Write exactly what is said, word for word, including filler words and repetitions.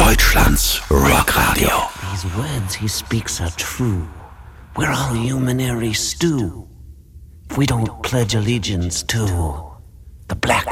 Deutschlands Rockradio. These words he speaks are true. We're all humanary stew. If we don't pledge allegiance to the Black